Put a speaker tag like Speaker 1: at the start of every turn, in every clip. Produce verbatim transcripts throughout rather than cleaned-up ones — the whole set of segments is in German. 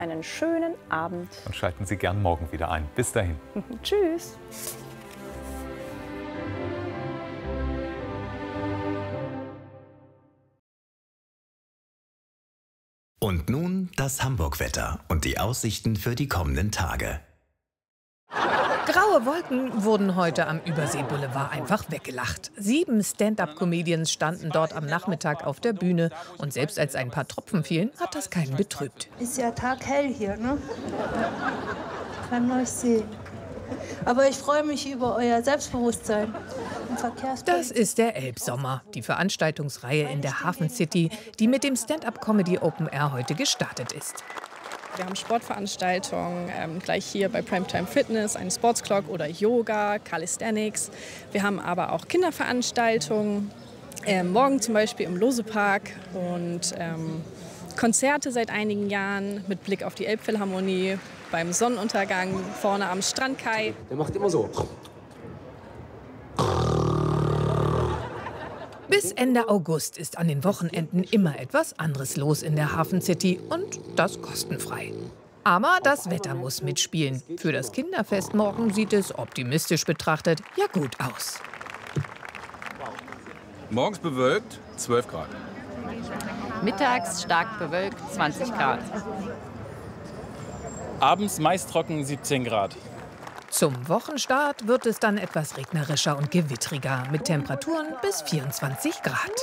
Speaker 1: Einen schönen Abend.
Speaker 2: Und schalten Sie gern morgen wieder ein. Bis dahin.
Speaker 1: Tschüss.
Speaker 3: Und nun das Hamburg-Wetter und die Aussichten für die kommenden Tage.
Speaker 4: Graue Wolken wurden heute am Überseeboulevard einfach weggelacht. Sieben Stand-up-Comedians standen dort am Nachmittag auf der Bühne. Und selbst als ein paar Tropfen fielen, hat das keinen betrübt.
Speaker 5: Ist ja taghell hier, ne? Kann euch sehen. Aber ich freue mich über euer Selbstbewusstsein im Verkehrspolizei.
Speaker 4: Das ist der Elbsommer, die Veranstaltungsreihe in der Hafen City, die mit dem Stand-up-Comedy Open Air heute gestartet ist.
Speaker 6: Wir haben Sportveranstaltungen, ähm, gleich hier bei Primetime Fitness, eine Sports Clock oder Yoga, Calisthenics. Wir haben aber auch Kinderveranstaltungen, ähm, morgen zum Beispiel im Lose-Park und ähm, Konzerte seit einigen Jahren mit Blick auf die Elbphilharmonie beim Sonnenuntergang vorne am Strandkai.
Speaker 7: Der macht immer so.
Speaker 4: Bis Ende August ist an den Wochenenden immer etwas anderes los in der Hafen City und das kostenfrei. Aber das Wetter muss mitspielen. Für das Kinderfest morgen sieht es optimistisch betrachtet ja gut aus.
Speaker 8: Morgens bewölkt, zwölf Grad.
Speaker 9: Mittags stark bewölkt, zwanzig Grad.
Speaker 10: Abends meist trocken, siebzehn Grad.
Speaker 4: Zum Wochenstart wird es dann etwas regnerischer und gewittriger mit Temperaturen bis vierundzwanzig Grad.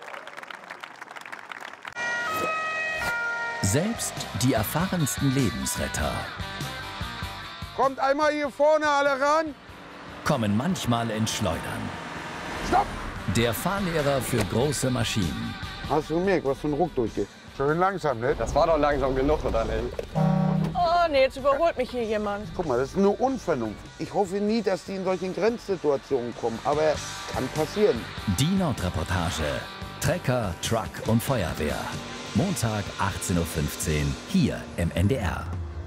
Speaker 3: Selbst die erfahrensten Lebensretter
Speaker 11: Kommt einmal hier vorne alle ran.
Speaker 3: kommen manchmal ins Schleudern.
Speaker 11: Stopp!
Speaker 3: Der Fahrlehrer für große Maschinen.
Speaker 11: Hast du gemerkt, was für ein Ruck durchgeht? Schön langsam, ne?
Speaker 7: Das war doch langsam genug, oder nicht?
Speaker 1: Oh nee, jetzt überholt mich hier jemand.
Speaker 11: Guck mal, das ist nur Unvernunft. Ich hoffe nie, dass die in solchen Grenzsituationen kommen, aber kann passieren.
Speaker 3: Die Nordreportage. Trecker, Truck und Feuerwehr. Montag achtzehn Uhr fünfzehn hier im N D R.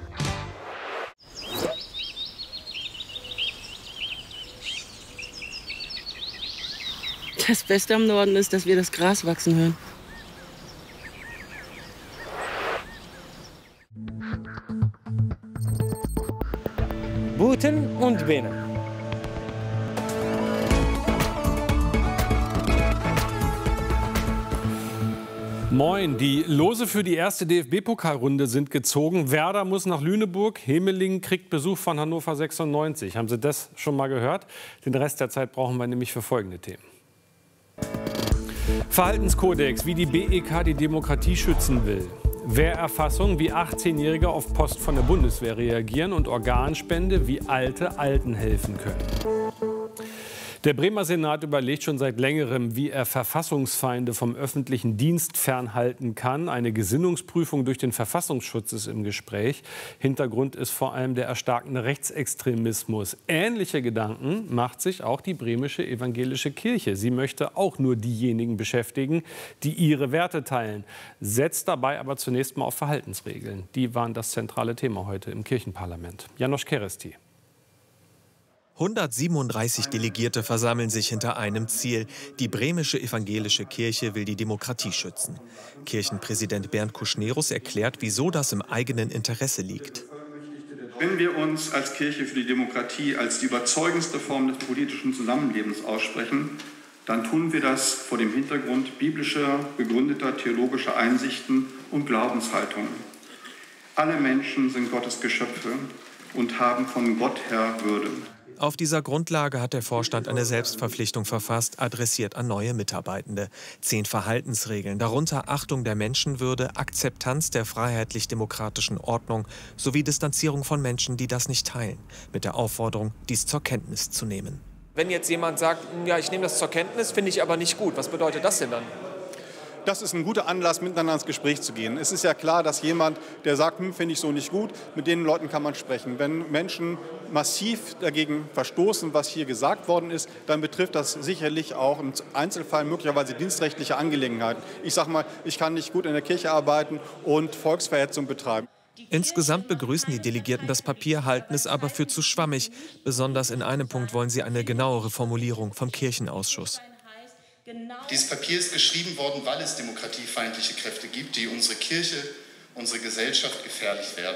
Speaker 12: Das Beste am Norden ist, dass wir das Gras wachsen hören.
Speaker 10: Buten und Benen. Moin, die Lose für die erste D F B-Pokalrunde sind gezogen. Werder muss nach Lüneburg, Hemeling kriegt Besuch von Hannover sechsundneunzig. Haben Sie das schon mal gehört? Den Rest der Zeit brauchen wir nämlich für folgende Themen. Verhaltenskodex, wie die B E K die Demokratie schützen will. Wehrerfassung, wie achtzehnjährige auf Post von der Bundeswehr reagieren und Organspende, wie Alte Alten helfen können. Der Bremer Senat überlegt schon seit längerem, wie er Verfassungsfeinde vom öffentlichen Dienst fernhalten kann. Eine Gesinnungsprüfung durch den Verfassungsschutz ist im Gespräch. Hintergrund ist vor allem der erstarkende Rechtsextremismus. Ähnliche Gedanken macht sich auch die bremische evangelische Kirche. Sie möchte auch nur diejenigen beschäftigen, die ihre Werte teilen, setzt dabei aber zunächst mal auf Verhaltensregeln. Die waren das zentrale Thema heute im Kirchenparlament. János Kereszti.
Speaker 13: hundertsiebenunddreißig Delegierte versammeln sich hinter einem Ziel. Die bremische evangelische Kirche will die Demokratie schützen. Kirchenpräsident Bernd Kuschnerus erklärt, wieso das im eigenen Interesse liegt.
Speaker 14: Wenn wir uns als Kirche für die Demokratie als die überzeugendste Form des politischen Zusammenlebens aussprechen, dann tun wir das vor dem Hintergrund biblischer, begründeter theologischer Einsichten und Glaubenshaltungen. Alle Menschen sind Gottes Geschöpfe und haben von Gott her Würde.
Speaker 13: Auf dieser Grundlage hat der Vorstand eine Selbstverpflichtung verfasst, adressiert an neue Mitarbeitende. Zehn Verhaltensregeln, darunter Achtung der Menschenwürde, Akzeptanz der freiheitlich-demokratischen Ordnung sowie Distanzierung von Menschen, die das nicht teilen, mit der Aufforderung, dies zur Kenntnis zu nehmen.
Speaker 15: Wenn jetzt jemand sagt, ja, ich nehme das zur Kenntnis, finde ich aber nicht gut, was bedeutet das denn dann?
Speaker 16: Das ist ein guter Anlass, miteinander ins Gespräch zu gehen. Es ist ja klar, dass jemand, der sagt, hm, finde ich so nicht gut, mit den Leuten kann man sprechen. Wenn Menschen massiv dagegen verstoßen, was hier gesagt worden ist, dann betrifft das sicherlich auch im Einzelfall möglicherweise dienstrechtliche Angelegenheiten. Ich sage mal, ich kann nicht gut in der Kirche arbeiten und Volksverhetzung betreiben.
Speaker 13: Insgesamt begrüßen die Delegierten das Papier, halten es aber für zu schwammig. Besonders in einem Punkt wollen sie eine genauere Formulierung vom Kirchenausschuss.
Speaker 17: Dieses Papier ist geschrieben worden, weil es demokratiefeindliche Kräfte gibt, die unsere Kirche unsere Gesellschaft gefährlich werden.